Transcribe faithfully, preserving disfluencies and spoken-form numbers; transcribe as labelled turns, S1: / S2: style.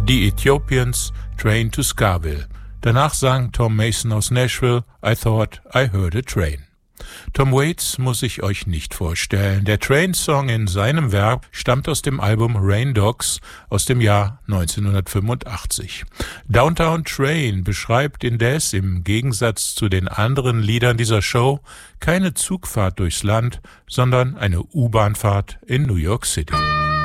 S1: The Ethiopians, Train to Scarville. Danach sang Tom Mason aus Nashville, I Thought I Heard a Train. Tom Waits muss ich euch nicht vorstellen. Der Train-Song in seinem Werk stammt aus dem Album Rain Dogs aus dem Jahr neunzehnhundertfünfundachtzig. Downtown Train beschreibt indes im Gegensatz zu den anderen Liedern dieser Show keine Zugfahrt durchs Land, sondern eine U-Bahn-Fahrt in New York City.